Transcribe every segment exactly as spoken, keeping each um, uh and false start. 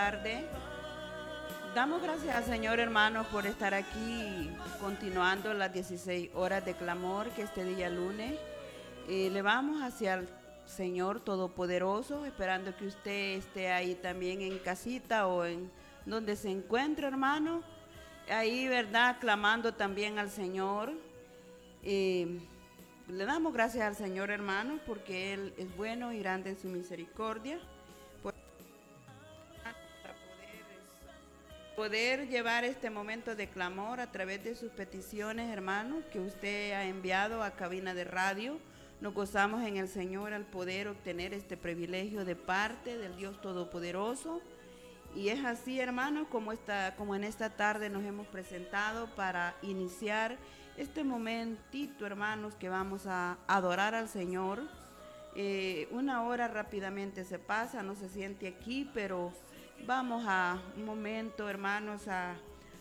Tarde. Damos gracias al Señor, hermanos, por estar aquí continuando las dieciséis horas de clamor que este día lunes eh, le vamos hacia el Señor Todopoderoso, esperando que usted esté ahí también en casita o en donde se encuentre, hermano, ahí, ¿verdad?, clamando también al Señor. Eh, le damos gracias al Señor, hermano, porque Él es bueno y grande en su misericordia. Poder llevar este momento de clamor a través de sus peticiones, hermanos, que usted ha enviado a cabina de radio. Nos gozamos en el Señor al poder obtener este privilegio de parte del Dios Todopoderoso. Y es así, hermanos, como, esta, como en esta tarde nos hemos presentado para iniciar este momentito, hermanos, que vamos a adorar al Señor. Eh, una hora rápidamente se pasa, no se siente aquí, pero vamos a un momento, hermanos, a,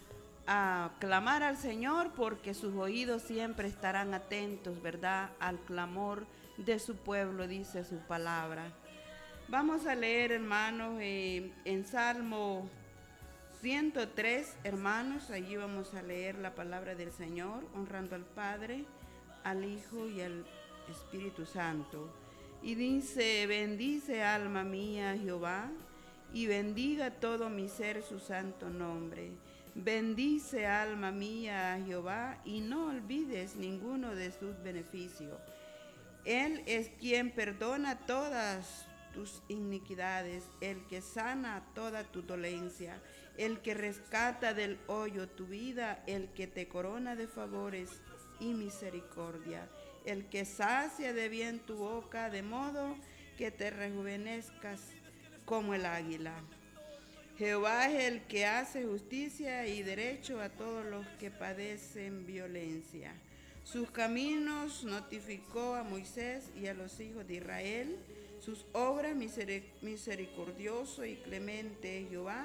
a clamar al Señor, porque sus oídos siempre estarán atentos, ¿verdad?, al clamor de su pueblo, dice su palabra. Vamos a leer, hermanos, eh, en Salmo ciento tres, hermanos, allí vamos a leer la palabra del Señor, honrando al Padre, al Hijo y al Espíritu Santo. Y dice: bendice alma mía Jehová, y bendiga todo mi ser su santo nombre. Bendice alma mía a Jehová, y no olvides ninguno de sus beneficios. Él es quien perdona todas tus iniquidades, el que sana toda tu dolencia, el que rescata del hoyo tu vida, el que te corona de favores y misericordia, el que sacia de bien tu boca, de modo que te rejuvenezcas como el águila. Jehová es el que hace justicia y derecho a todos los que padecen violencia. Sus caminos notificó a Moisés y a los hijos de Israel. Sus obras misericordioso y clemente Jehová,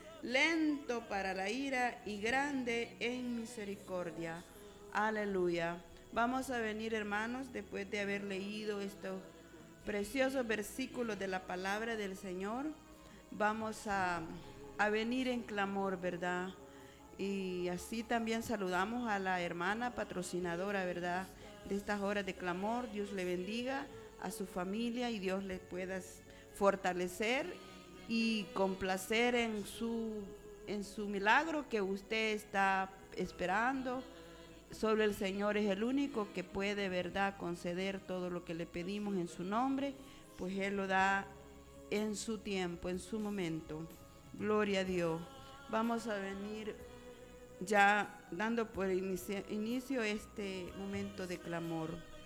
lento para la ira y grande en misericordia. Aleluya. Vamos a venir, hermanos, después de haber leído estos preciosos versículos de la palabra del Señor, vamos a, a venir en clamor, ¿verdad? Y así también saludamos a la hermana patrocinadora, ¿verdad?, de estas horas de clamor. Dios le bendiga a su familia y Dios le pueda fortalecer y complacer en su, en su milagro que usted está esperando. Solo el Señor es el único que puede, ¿verdad?, conceder todo lo que le pedimos en su nombre, pues Él lo da en su tiempo, en su momento. Gloria a Dios. Vamos a venir ya dando por inicio, inicio este momento de clamor.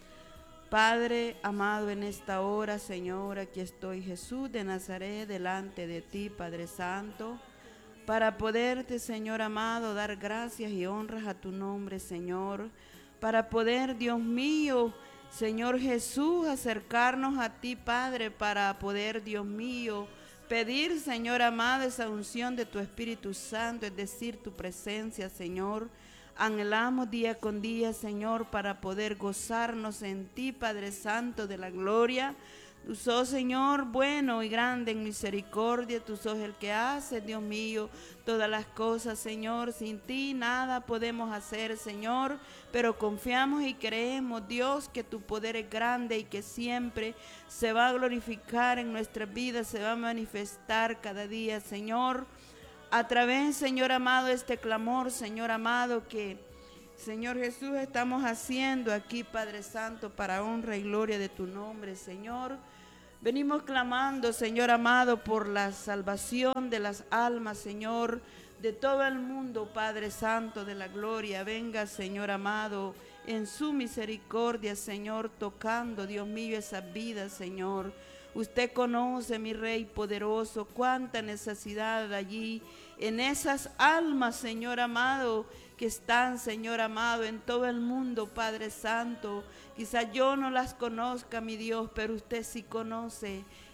Padre amado, en esta hora, Señor, aquí estoy, Jesús de Nazaret, delante de ti, Padre Santo, para poderte, Señor amado, dar gracias y honras a tu nombre, Señor, para poder, Dios mío, Señor Jesús, acercarnos a ti, Padre, para poder, Dios mío, pedir, Señor amado, esa unción de tu Espíritu Santo, es decir, tu presencia, Señor. Anhelamos día con día, Señor, para poder gozarnos en ti, Padre Santo de la gloria. Tú sos, Señor, bueno y grande en misericordia. Tú sos el que hace, Dios mío, todas las cosas, Señor. Sin ti nada podemos hacer, Señor, pero confiamos y creemos, Dios, que tu poder es grande y que siempre se va a glorificar en nuestras vidas, se va a manifestar cada día, Señor, a través, Señor amado, este clamor, Señor amado, que, Señor Jesús, estamos haciendo aquí, Padre Santo, para honra y gloria de tu nombre, Señor. Venimos clamando, Señor amado, por la salvación de las almas, Señor, de todo el mundo, Padre Santo de la gloria. Venga, Señor amado, en su misericordia, Señor, tocando, Dios mío, esas vidas, Señor. Usted conoce, mi Rey poderoso, cuánta necesidad allí en esas almas, Señor amado, que están, Señor amado, en todo el mundo, Padre Santo. Quizá yo no las conozca, mi Dios, pero usted sí conoce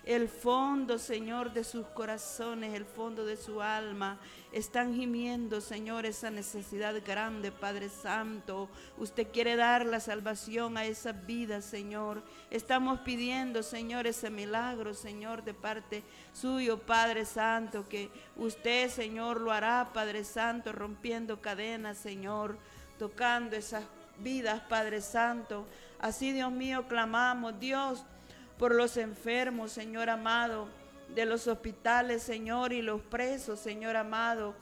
el fondo, Señor, de sus corazones, el fondo de su alma. Están gimiendo, Señor, esa necesidad grande, Padre Santo. Usted quiere dar la salvación a esas vidas, Señor. Estamos pidiendo, Señor, ese milagro, Señor, de parte suyo, Padre Santo, que usted, Señor, lo hará, Padre Santo, rompiendo cadenas, Señor, tocando esas vidas, Padre Santo. Así, Dios mío, clamamos, Dios, por los enfermos, Señor amado, de los hospitales, Señor, y los presos, Señor amado,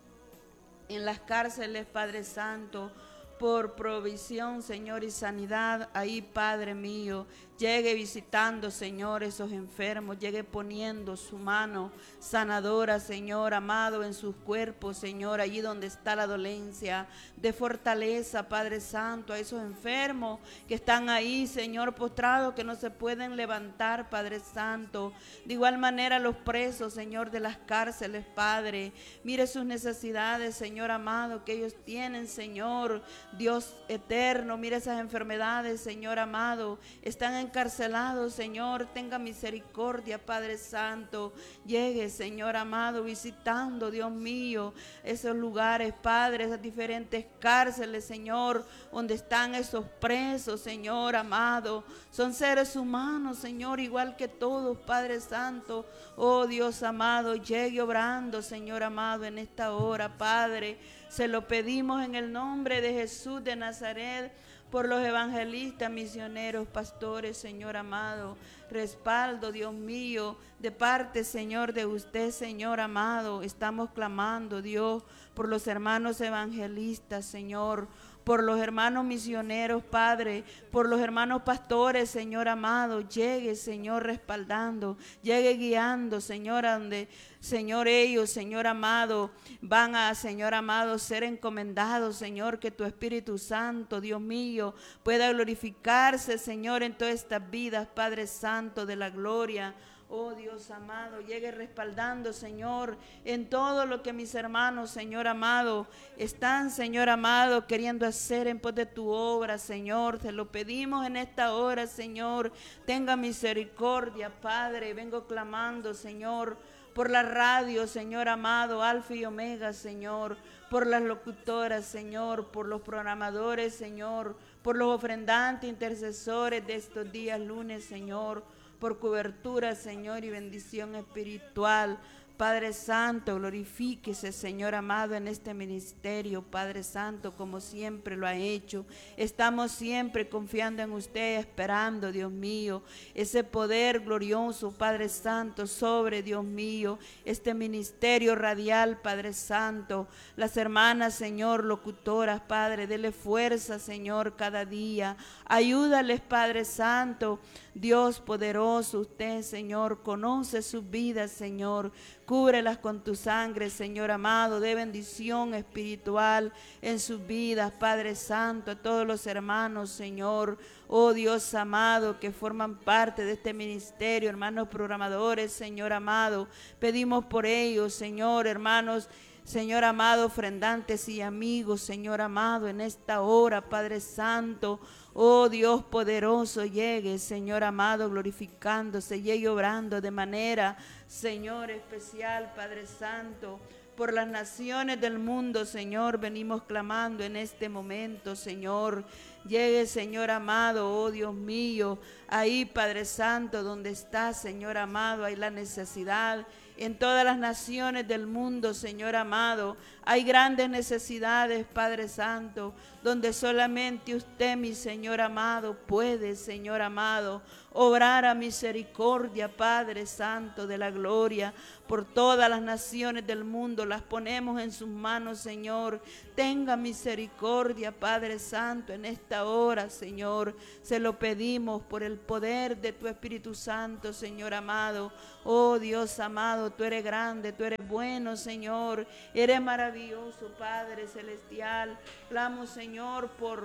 en las cárceles, Padre Santo, por provisión, Señor, y sanidad. Ahí, Padre mío, llegue visitando, Señor, esos enfermos, llegue poniendo su mano sanadora, Señor amado, en sus cuerpos, Señor, allí donde está la dolencia, de fortaleza, Padre Santo, a esos enfermos que están ahí, Señor, postrados, que no se pueden levantar, Padre Santo. De igual manera, los presos, Señor, de las cárceles, Padre, mire sus necesidades, Señor amado, que ellos tienen, Señor, Dios eterno. Mire esas enfermedades, Señor amado, están encarcelados, Señor, tenga misericordia, Padre Santo. Llegue, Señor amado, visitando, Dios mío, esos lugares, Padre, esas diferentes cárceles, Señor, donde están esos presos, Señor amado. Son seres humanos, Señor, igual que todos, Padre Santo. Oh Dios amado, llegue obrando, Señor amado, en esta hora, Padre. Se lo pedimos en el nombre de Jesús de Nazaret, por los evangelistas, misioneros, pastores, Señor amado. Respaldo, Dios mío, de parte, Señor, de usted, Señor amado. Estamos clamando, Dios, por los hermanos evangelistas, Señor, por los hermanos misioneros, Padre, por los hermanos pastores, Señor amado. Llegue, Señor, respaldando, llegue guiando, Señor, a donde, Señor, ellos, Señor amado, van a, Señor amado, ser encomendados, Señor, que tu Espíritu Santo, Dios mío, pueda glorificarse, Señor, en todas estas vidas, Padre Santo de la gloria. Oh Dios amado, llegue respaldando, Señor, en todo lo que mis hermanos, Señor amado, están, Señor amado, queriendo hacer en pos de tu obra, Señor. Te lo pedimos en esta hora, Señor. Tenga misericordia, Padre. Vengo clamando, Señor, por la radio, Señor amado, Alfa y Omega, Señor, por las locutoras, Señor, por los programadores, Señor, por los ofrendantes, intercesores de estos días lunes, Señor, por cobertura, Señor, y bendición espiritual. Padre Santo, glorifíquese, Señor amado, en este ministerio, Padre Santo, como siempre lo ha hecho. Estamos siempre confiando en usted, esperando, Dios mío, ese poder glorioso, Padre Santo, sobre, Dios mío, este ministerio radial, Padre Santo. Las hermanas, Señor, locutoras, Padre, dele fuerza, Señor, cada día. Ayúdales, Padre Santo. Dios poderoso, usted, Señor, conoce sus vidas, Señor. Cúbrelas con tu sangre, Señor amado, de bendición espiritual en sus vidas, Padre Santo, a todos los hermanos, Señor. Oh Dios amado, que forman parte de este ministerio, hermanos programadores, Señor amado. Pedimos por ellos, Señor, hermanos, Señor amado, ofrendantes y amigos, Señor amado, en esta hora, Padre Santo. Oh Dios poderoso, llegue, Señor amado, glorificándose, llegue obrando de manera, Señor, especial, Padre Santo. Por las naciones del mundo, Señor, venimos clamando en este momento, Señor. Llegue, Señor amado, oh Dios mío, ahí, Padre Santo, donde está, Señor amado, hay la necesidad. En todas las naciones del mundo, Señor amado, hay grandes necesidades, Padre Santo, donde solamente usted, mi Señor amado, puede, Señor amado, obrar a misericordia, Padre Santo de la gloria. Por todas las naciones del mundo las ponemos en sus manos, Señor. Tenga misericordia, Padre Santo, en esta hora, Señor. Se lo pedimos por el poder de tu Espíritu Santo, Señor amado. Oh Dios amado, tú eres grande, tú eres bueno, Señor. Eres maravilloso, Padre celestial. Clamo, Señor, por,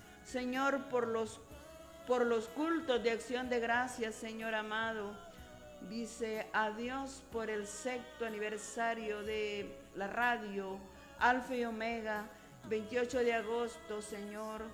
Señor, por los, por los cultos de acción de gracias, Señor amado. Dice adiós por el sexto aniversario de la radio Alfa y Omega, veintiocho de agosto, Señor.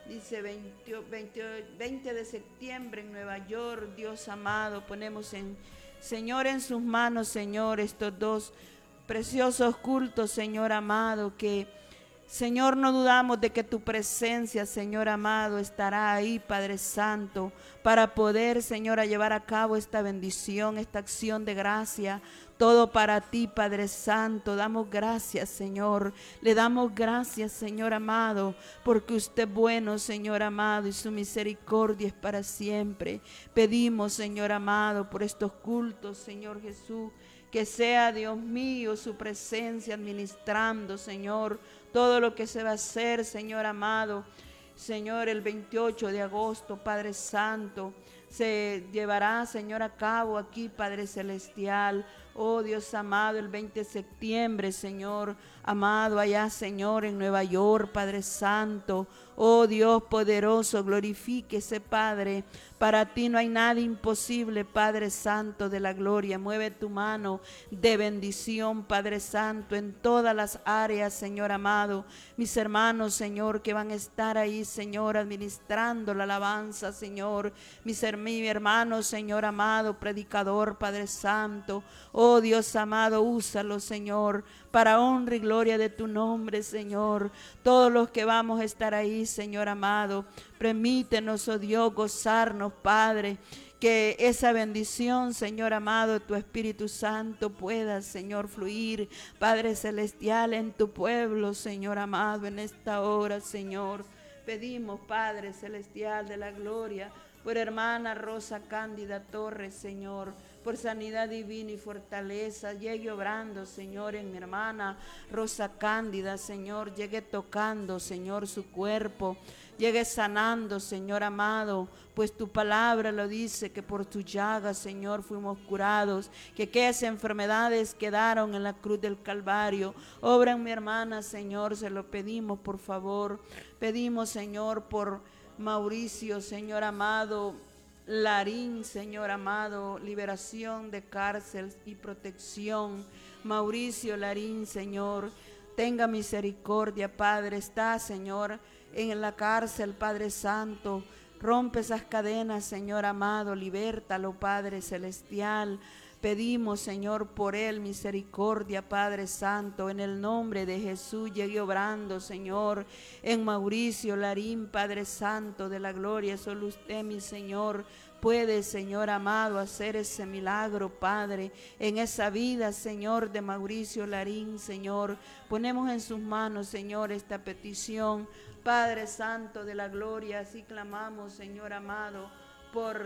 Dice veinte, veinte, veinte de septiembre en Nueva York. Dios amado, ponemos en, Señor, en sus manos, Señor, estos dos preciosos cultos, Señor amado, que, Señor, no dudamos de que tu presencia, Señor amado, estará ahí, Padre Santo, para poder, Señor, a llevar a cabo esta bendición, esta acción de gracia. Todo para ti, Padre Santo. Damos gracias, Señor. Le damos gracias, Señor amado, porque usted es bueno, Señor amado, y su misericordia es para siempre. Pedimos, Señor amado, por estos cultos, Señor Jesús, que sea, Dios mío, su presencia administrando, Señor, todo lo que se va a hacer, Señor amado. Señor, el veintiocho de agosto, Padre Santo, se llevará, Señor, a cabo aquí, Padre Celestial. Oh Dios amado, el veinte de septiembre, Señor amado, allá, Señor, en Nueva York, Padre Santo. Oh Dios poderoso, glorifíquese, Padre. Para ti no hay nada imposible, Padre Santo de la gloria. Mueve tu mano de bendición, Padre Santo, en todas las áreas, Señor amado. Mis hermanos, Señor, que van a estar ahí, Señor, administrando la alabanza, Señor. Mis mi hermano, Señor amado, predicador, Padre Santo. Oh Dios amado, úsalo, Señor, para honra y gloria de tu nombre, Señor. Todos los que vamos a estar ahí, Señor amado, permítenos, oh Dios, gozarnos, Padre, que esa bendición, Señor amado, tu Espíritu Santo pueda, Señor, fluir, Padre Celestial, en tu pueblo, Señor amado, en esta hora, Señor. Pedimos, Padre Celestial de la gloria, por hermana Rosa Cándida Torres, Señor, por sanidad divina y fortaleza. Llegue obrando, Señor, en mi hermana Rosa Cándida, Señor. Llegue tocando, Señor, su cuerpo. Llegue sanando, Señor amado, pues tu palabra lo dice, que por tu llaga, Señor, fuimos curados, que aquellas enfermedades quedaron en la cruz del Calvario. Obra en mi hermana, Señor, se lo pedimos, por favor. Pedimos, Señor, por Mauricio, Señor amado, Larín, Señor amado, liberación de cárcel y protección. Mauricio Larín, Señor, tenga misericordia, Padre. Está, Señor, en la cárcel, Padre Santo. Rompe esas cadenas, Señor amado, libértalo, Padre Celestial. Pedimos, Señor, por él misericordia, Padre Santo, en el nombre de Jesús. Llegue obrando, Señor, en Mauricio Larín, Padre Santo de la gloria. Solo usted, mi Señor, puede, Señor amado, hacer ese milagro, Padre, en esa vida, Señor, de Mauricio Larín, Señor. Ponemos en sus manos, Señor, esta petición, Padre Santo de la gloria. Así clamamos, Señor amado, por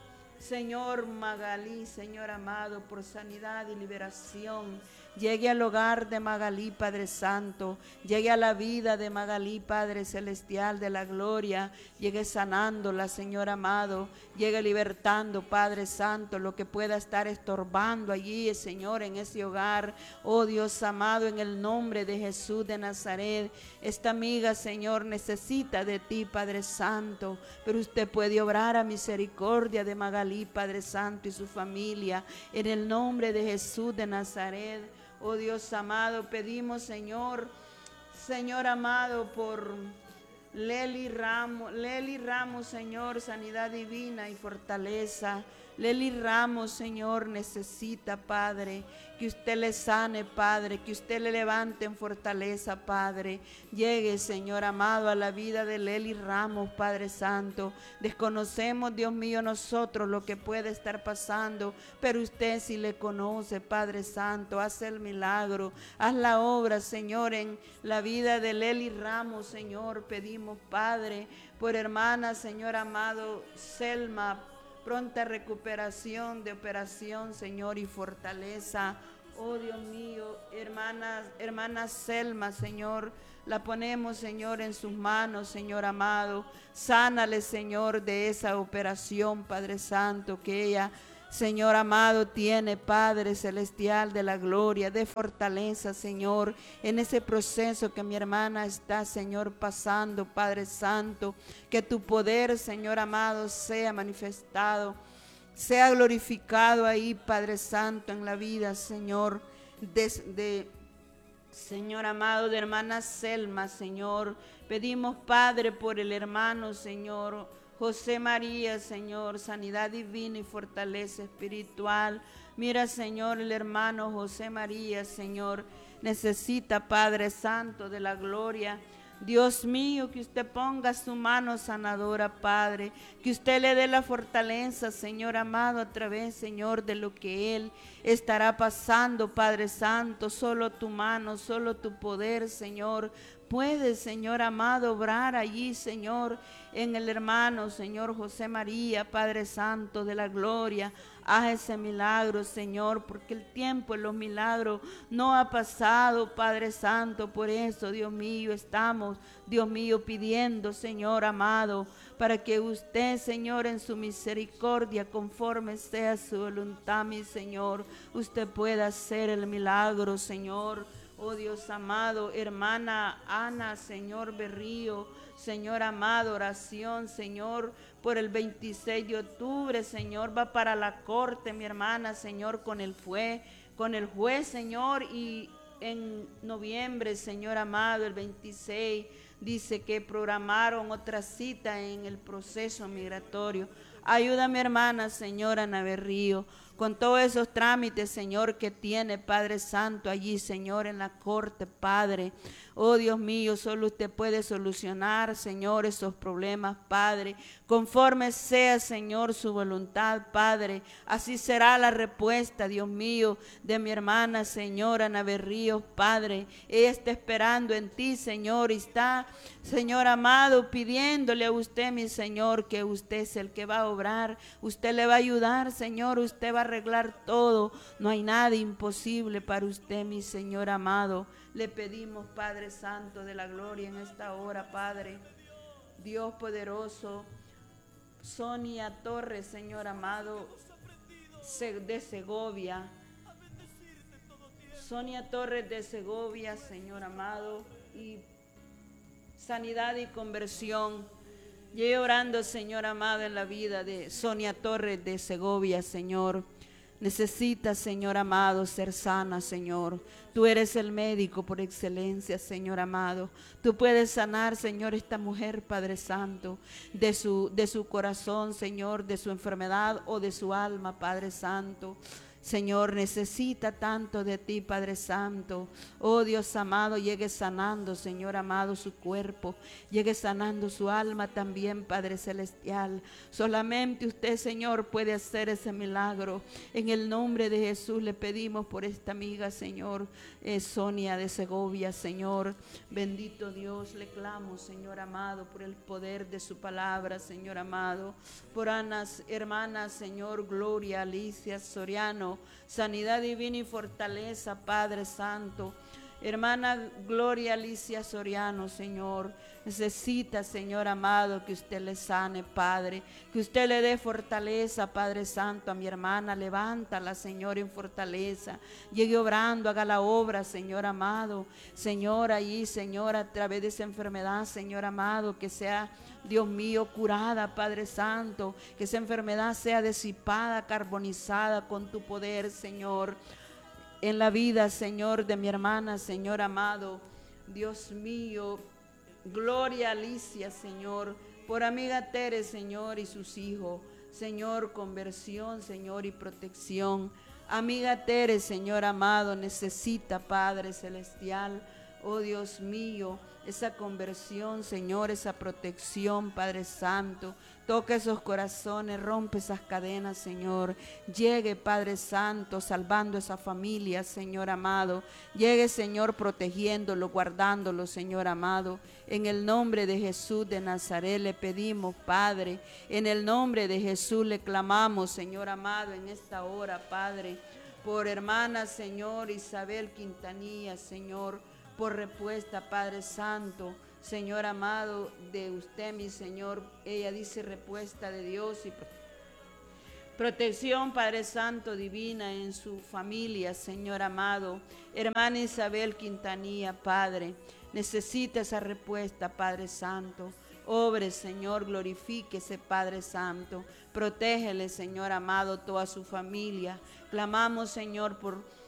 Señor Magalí, Señor amado, por sanidad y liberación. Llegue al hogar de Magalí, Padre Santo. Llegue a la vida de Magalí, Padre Celestial de la gloria. Llegue sanándola, Señor amado. Llegue libertando, Padre Santo, lo que pueda estar estorbando allí, Señor, en ese hogar. Oh Dios amado, en el nombre de Jesús de Nazaret. Esta amiga, Señor, necesita de ti, Padre Santo. Pero usted puede obrar a misericordia de Magalí, Padre Santo, y su familia. En el nombre de Jesús de Nazaret. Oh Dios amado, pedimos, Señor, Señor amado, por Leli Ramos, Leli Ramos, Señor, sanidad divina y fortaleza. Leli Ramos, Señor, necesita, Padre, que usted le sane, Padre, que usted le levante en fortaleza, Padre. Llegue, Señor amado, a la vida de Leli Ramos, Padre Santo. Desconocemos, Dios mío, nosotros lo que puede estar pasando, pero usted sí le conoce, Padre Santo. Haz el milagro, haz la obra, Señor, en la vida de Leli Ramos, Señor. Pedimos, Padre, por hermana, Señor amado, Selma, pronta recuperación de operación, Señor, y fortaleza. Oh Dios mío, hermana, hermana Selma, Señor, la ponemos, Señor, en sus manos, Señor amado. Sánale, Señor, de esa operación, Padre Santo, que ella, Señor amado, tiene, Padre Celestial de la gloria, de fortaleza, Señor, en ese proceso que mi hermana está, Señor, pasando, Padre Santo. Que tu poder, Señor amado, sea manifestado, sea glorificado ahí, Padre Santo, en la vida, Señor, de, de Señor amado, de hermana Selma, Señor, pedimos, Padre, por el hermano, Señor, José María, Señor, sanidad divina y fortaleza espiritual. Mira, Señor, el hermano José María, Señor, necesita, Padre Santo de la gloria. Dios mío, que usted ponga su mano sanadora, Padre, que usted le dé la fortaleza, Señor amado, a través, Señor, de lo que Él estará pasando, Padre Santo. Solo tu mano, solo tu poder, Señor, puede, Señor amado, obrar allí, Señor, en el hermano, Señor José María, Padre Santo de la gloria. Haz ese milagro, Señor, porque el tiempo en los milagros no ha pasado, Padre Santo. Por eso, Dios mío, estamos, Dios mío, pidiendo, Señor amado, para que usted, Señor, en su misericordia, conforme sea su voluntad, mi Señor, usted pueda hacer el milagro, Señor. Oh Dios amado, hermana Ana, Señor Berrío, Señor amado, oración, Señor, por el veintiséis de octubre, Señor, va para la corte, mi hermana, Señor, con el fue, con el juez, Señor, y en noviembre, Señor amado, el veintiséis, dice que programaron otra cita en el proceso migratorio. Ayúdame, hermana, Señor Ana Berrío, con todos esos trámites, Señor, que tiene, Padre Santo, allí, Señor, en la corte, Padre. Oh, Dios mío, solo usted puede solucionar, Señor, esos problemas, Padre. Conforme sea, Señor, su voluntad, Padre. Así será la respuesta, Dios mío, de mi hermana, Señora Ana Berrío, Padre. Ella está esperando en ti, Señor, y está, Señor amado, pidiéndole a usted, mi Señor, que usted es el que va a obrar. Usted le va a ayudar, Señor, usted va a arreglar todo. No hay nada imposible para usted, mi Señor amado. Le pedimos, Padre Santo de la gloria, en esta hora, Padre, Dios poderoso, Sonia Torres, Señor amado, de Segovia. Sonia Torres de Segovia, Señor amado, y sanidad y conversión. Llegué orando, Señor amado, en la vida de Sonia Torres de Segovia, Señor. Necesita, Señor amado, ser sana, Señor. Tú eres el médico por excelencia, Señor amado. Tú puedes sanar, Señor, esta mujer, Padre Santo, de su, de su corazón, Señor, de su enfermedad o de su alma, Padre Santo. Señor, necesita tanto de ti, Padre Santo. Oh Dios amado, llegue sanando, Señor amado, su cuerpo. Llegue sanando su alma también, Padre Celestial. Solamente usted, Señor, puede hacer ese milagro. En el nombre de Jesús le pedimos por esta amiga, Señor, eh, Sonia de Segovia, Señor. Bendito Dios, le clamo, Señor amado, por el poder de su palabra, Señor amado. Por Anas, hermanas, Señor, Gloria, Alicia, Soriano, sanidad divina y fortaleza, Padre Santo. Hermana Gloria Alicia Soriano, Señor, necesita, Señor amado, que usted le sane, Padre, que usted le dé fortaleza, Padre Santo, a mi hermana. Levántala, Señor, en fortaleza. Llegue obrando, haga la obra, Señor amado. Señor, allí, Señor, a través de esa enfermedad, Señor amado, que sea, Dios mío, curada, Padre Santo, que esa enfermedad sea disipada, carbonizada con tu poder, Señor, en la vida, Señor, de mi hermana, Señor amado. Dios mío, Gloria Alicia, Señor, por amiga Tere, Señor, y sus hijos, Señor, conversión, Señor, y protección. Amiga Tere, Señor amado, necesita, Padre Celestial, oh Dios mío, esa conversión, Señor, esa protección, Padre Santo. Toca esos corazones, rompe esas cadenas, Señor. Llegue, Padre Santo, salvando esa familia, Señor amado. Llegue, Señor, protegiéndolo, guardándolo, Señor amado. En el nombre de Jesús de Nazaret le pedimos, Padre. En el nombre de Jesús le clamamos, Señor amado, en esta hora, Padre. Por hermana, Señor, Isabel Quintanilla, Señor, por respuesta, Padre Santo. Señor amado, de usted, mi Señor, ella dice respuesta de Dios y protección, Padre Santo, divina en su familia, Señor amado. Hermana Isabel Quintanilla, Padre, necesita esa respuesta, Padre Santo. Obre, Señor, glorifíquese, Padre Santo. Protégele, Señor amado, toda su familia. Clamamos, Señor, por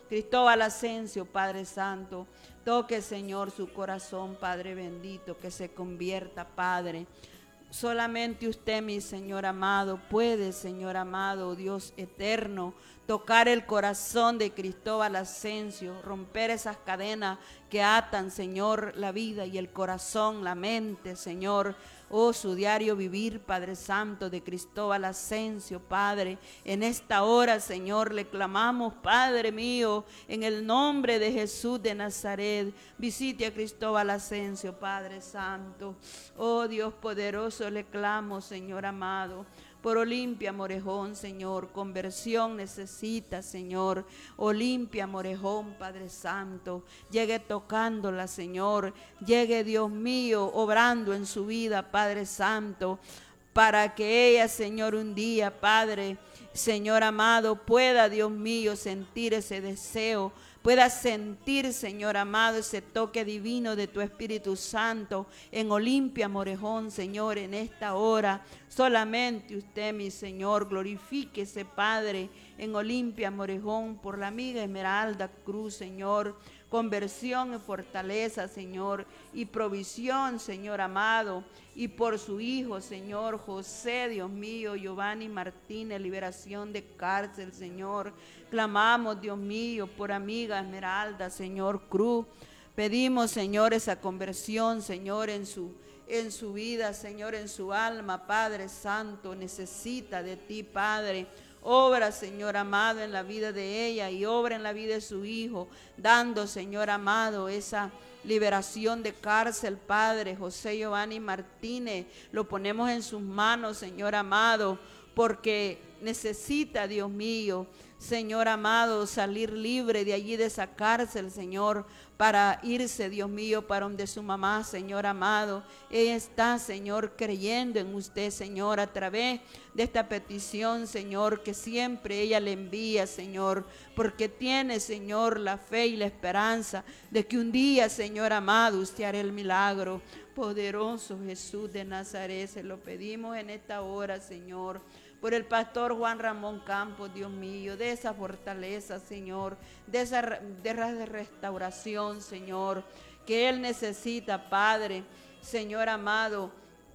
Cristóbal Asensio, Padre Santo. Toque, Señor, su corazón, Padre bendito, que se convierta, Padre. Solamente usted, mi Señor amado, puede, Señor amado, Dios eterno, tocar el corazón de Cristóbal Asensio, romper esas cadenas que atan, Señor, la vida y el corazón, la mente, Señor. Oh, su diario vivir, Padre Santo, de Cristóbal Asensio, Padre. En esta hora, Señor, le clamamos, Padre mío, en el nombre de Jesús de Nazaret. Visite a Cristóbal Asensio, Padre Santo. Oh, Dios poderoso, le clamo, Señor amado. Por Olimpia Morejón, Señor, conversión necesita, Señor. Olimpia Morejón, Padre Santo, llegue tocándola, Señor. Llegue, Dios mío, obrando en su vida, Padre Santo, para que ella, Señor, un día, Padre, Señor amado, pueda, Dios mío, sentir ese deseo, pueda sentir, Señor amado, ese toque divino de tu Espíritu Santo en Olimpia Morejón, Señor, en esta hora. Solamente usted, mi Señor, glorifíquese, Padre, en Olimpia Morejón, por la amiga Esmeralda Cruz, Señor. Conversión y fortaleza, Señor, y provisión, Señor amado, y por su hijo, Señor, José, Dios mío, Giovanni Martínez, liberación de cárcel, Señor. Clamamos, Dios mío, por amiga Esmeralda, Señor Cruz. Pedimos, Señor, esa conversión, Señor, en su, en su vida, Señor, en su alma, Padre Santo, necesita de ti, Padre. Obra, Señor amado, en la vida de ella y obra en la vida de su hijo, dando, Señor amado, esa liberación de cárcel, Padre. José Giovanni Martínez, lo ponemos en sus manos, Señor amado, porque necesita, Dios mío, Señor amado, salir libre de allí, de esa cárcel, Señor, para irse, Dios mío, para donde su mamá, Señor amado. Ella está, Señor, creyendo en usted, Señor, a través de esta petición, Señor, que siempre ella le envía, Señor, porque tiene, Señor, la fe y la esperanza de que un día, Señor amado, usted hará el milagro. Poderoso Jesús de Nazaret, se lo pedimos en esta hora, Señor, por el pastor Juan Ramón Campos, Dios mío, de esa fortaleza, Señor, de esa de restauración, Señor, que él necesita, Padre, Señor amado,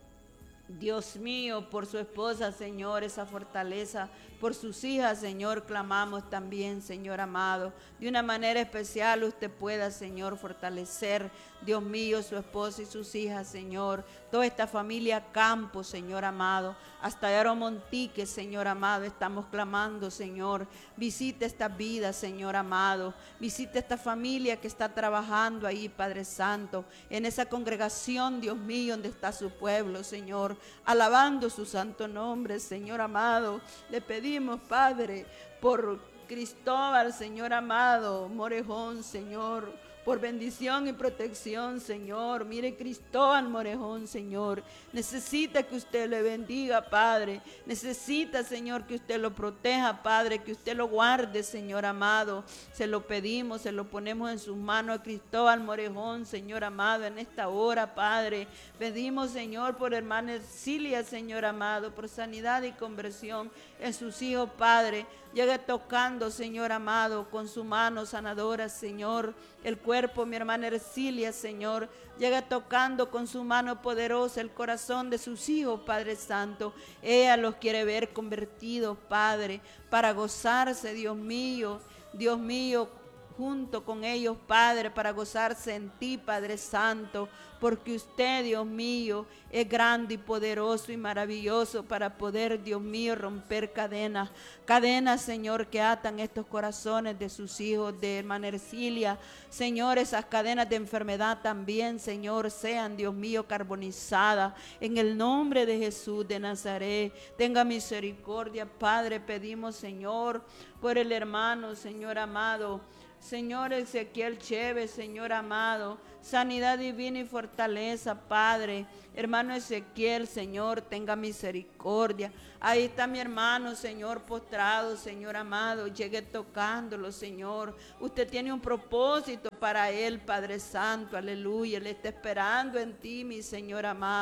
Dios mío, por su esposa, Señor, esa fortaleza, por sus hijas, Señor, clamamos también, Señor amado, de una manera especial usted pueda, Señor, fortalecer, Dios mío, su esposa y sus hijas, Señor, toda esta familia Campos, Señor amado, hasta Yaro Montique, Señor amado, estamos clamando, Señor, visite esta vida, Señor amado, visite esta familia que está trabajando ahí, Padre Santo, en esa congregación, Dios mío, donde está su pueblo, Señor, alabando su santo nombre, Señor amado. Le pedimos, Padre, por Cristóbal, Señor amado, Morejón, Señor, por bendición y protección, Señor. Mire, Cristóbal Morejón, Señor, necesita que usted le bendiga, Padre. Necesita, Señor, que usted lo proteja, Padre, que usted lo guarde, Señor amado. Se lo pedimos, se lo ponemos en sus manos a Cristóbal Morejón, Señor amado, en esta hora, Padre. Pedimos, Señor, por hermana Ercilia, Señor amado, por sanidad y conversión en sus hijos, Padre. Llegue tocando, Señor amado, con su mano sanadora, Señor, el cuerpo, mi hermana Ercilia, Señor. Llegue tocando con su mano poderosa el corazón de sus hijos, Padre Santo. Ella los quiere ver convertidos, Padre, para gozarse, Dios mío, Dios mío, junto con ellos, Padre, para gozarse en ti, Padre Santo, porque usted, Dios mío, es grande y poderoso y maravilloso para poder, Dios mío, romper cadenas, cadenas, Señor, que atan estos corazones de sus hijos, de hermana Ercilia, Señor, esas cadenas de enfermedad también, Señor, sean, Dios mío, carbonizadas, en el nombre de Jesús de Nazaret. Tenga misericordia, Padre, pedimos, Señor, por el hermano, Señor amado, Señor Ezequiel Chévez, Señor amado, sanidad divina y fortaleza, Padre. Hermano Ezequiel, Señor, tenga misericordia. Ahí está mi hermano, Señor, postrado, Señor amado. Llegue tocándolo, Señor. Usted tiene un propósito para él, Padre Santo, aleluya. Él está esperando en ti, mi Señor amado.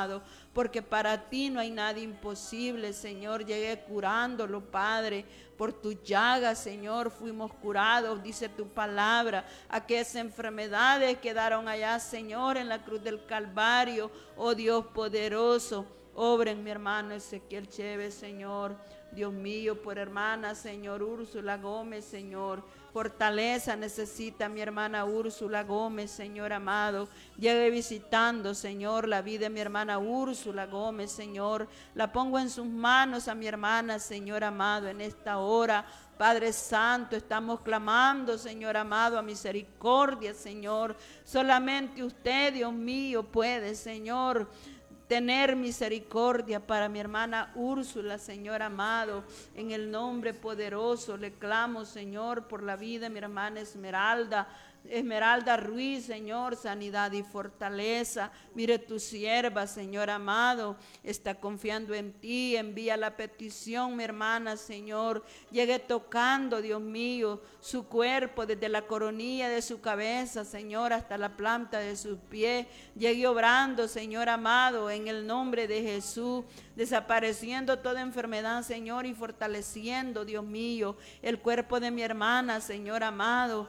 porque para ti no hay nada imposible, Señor. Llegué curándolo, Padre. Por tus llagas, Señor, fuimos curados, dice tu palabra. Aquellas enfermedades quedaron allá, Señor, en la cruz del Calvario. Oh Dios poderoso, obra en mi hermano Ezequiel Chévez, Señor. Dios mío, por hermana, Señor, Úrsula Gómez, Señor. Fortaleza necesita mi hermana Úrsula Gómez, Señor amado. Llegue visitando, Señor, la vida de mi hermana Úrsula Gómez, Señor. La pongo en sus manos a mi hermana, Señor amado, en esta hora. Padre Santo, estamos clamando, Señor amado, a misericordia, Señor. Solamente usted, Dios mío, puede, Señor, tener misericordia para mi hermana Úrsula, Señor amado. En el nombre poderoso le clamo, Señor, por la vida de mi hermana Esmeralda. Esmeralda Ruiz, Señor, sanidad y fortaleza. Mire tu sierva, Señor amado, está confiando en ti. Envía la petición, mi hermana, Señor. Llegue tocando, Dios mío, su cuerpo desde la coronilla de su cabeza, Señor, hasta la planta de sus pies. Llegue obrando, Señor amado, en el nombre de Jesús, desapareciendo toda enfermedad, Señor, y fortaleciendo, Dios mío, el cuerpo de mi hermana, Señor amado.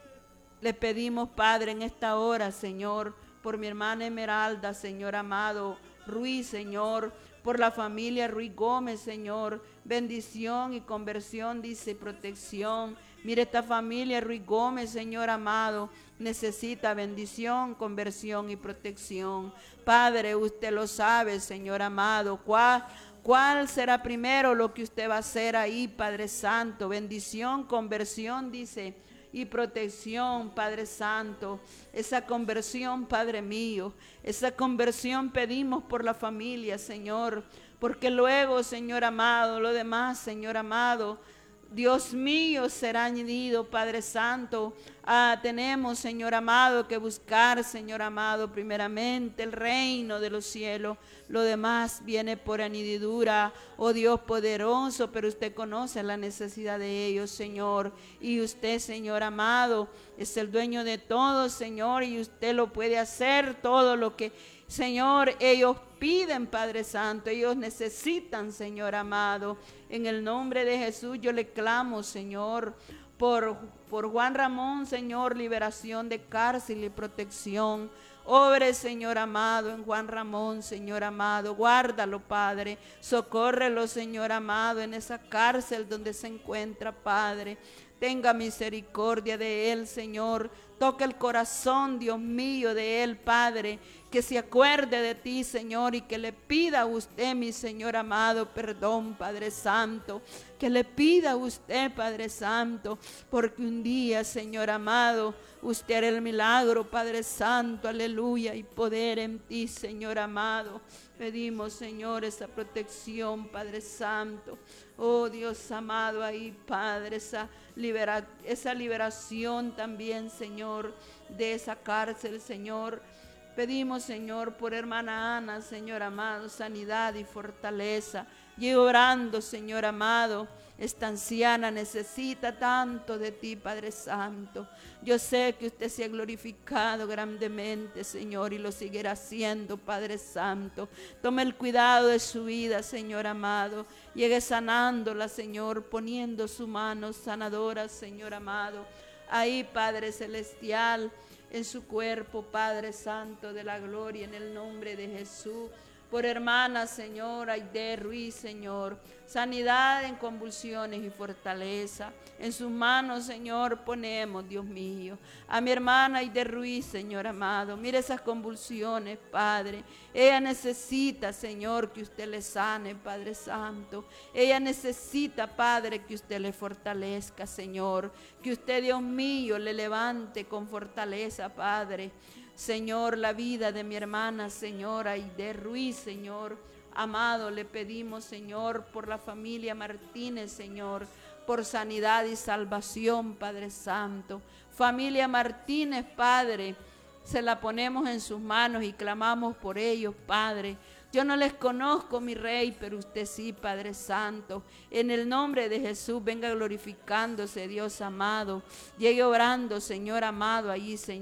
Le pedimos, Padre, en esta hora, Señor, por mi hermana Esmeralda, Señor amado, Ruiz, Señor, por la familia Ruiz Gómez, Señor, bendición y conversión, dice, protección. Mire esta familia Ruiz Gómez, Señor amado, necesita bendición, conversión y protección. Padre, usted lo sabe, Señor amado, ¿cuál, cuál será primero lo que usted va a hacer ahí, Padre Santo? Bendición, conversión, dice, y protección, Padre Santo. Esa conversión, Padre mío, esa conversión pedimos por la familia, Señor, porque luego, Señor amado, lo demás, Señor amado, Dios mío, será añadido, Padre Santo. Ah, tenemos, Señor amado, que buscar, Señor amado, primeramente el reino de los cielos. Lo demás viene por añadidura, oh Dios poderoso, pero usted conoce la necesidad de ellos, Señor. Y usted, Señor amado, es el dueño de todo, Señor, y usted lo puede hacer todo lo que, Señor, ellos piden, Padre Santo. Ellos necesitan, Señor amado. En el nombre de Jesús yo le clamo, Señor, por, por Juan Ramón, Señor, liberación de cárcel y protección. Obre, Señor amado, en Juan Ramón, Señor amado. Guárdalo, Padre. Socórrelo, Señor amado, en esa cárcel donde se encuentra, Padre. Tenga misericordia de él, Señor. Toca el corazón, Dios mío, de él, Padre. Que se acuerde de ti, Señor, y que le pida a usted, mi Señor amado, perdón, Padre Santo. Que le pida a usted, Padre Santo, porque un día, Señor amado, usted hará el milagro, Padre Santo, aleluya, y poder en ti, Señor amado. Pedimos, Señor, esa protección, Padre Santo. Oh Dios amado, ahí, Padre, esa, libera, esa liberación también, Señor, de esa cárcel, Señor. Pedimos, Señor, por hermana Ana, Señor amado, sanidad y fortaleza. Y orando, Señor amado, esta anciana necesita tanto de ti, Padre Santo. Yo sé que usted se ha glorificado grandemente, Señor, y lo seguirá haciendo, Padre Santo. Tome el cuidado de su vida, Señor amado. Llegue sanándola, Señor, poniendo su mano sanadora, Señor amado. Ahí, Padre Celestial, en su cuerpo, Padre Santo de la gloria, en el nombre de Jesús. Por hermana, Señor, Aide Ruiz, Señor, sanidad en convulsiones y fortaleza. En sus manos, Señor, ponemos, Dios mío, a mi hermana Aide Ruiz, Señor amado. Mire esas convulsiones, Padre. Ella necesita, Señor, que usted le sane, Padre Santo. Ella necesita, Padre, que usted le fortalezca, Señor. Que usted, Dios mío, le levante con fortaleza, Padre. Señor, la vida de mi hermana, Señor, Aide Ruiz, Señor, amado, le pedimos, Señor, por la familia Martínez, Señor, por sanidad y salvación, Padre Santo. Familia Martínez, Padre, se la ponemos en sus manos y clamamos por ellos, Padre. Yo no les conozco, mi Rey, pero usted sí, Padre Santo. En el nombre de Jesús, venga glorificándose, Dios amado. Llegue orando, Señor amado, allí, Señor.